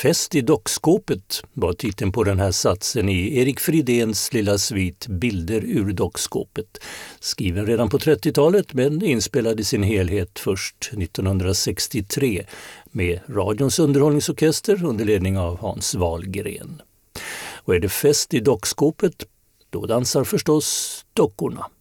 Fest i dockskåpet var titeln på den här satsen i Erik Fridéns lilla svit Bilder ur dockskåpet. Skriven redan på 30-talet men inspelad i sin helhet först 1963 med radions underhållningsorkester under ledning av Hans Wahlgren. Och är det fest i dockskåpet, då dansar förstås dockorna.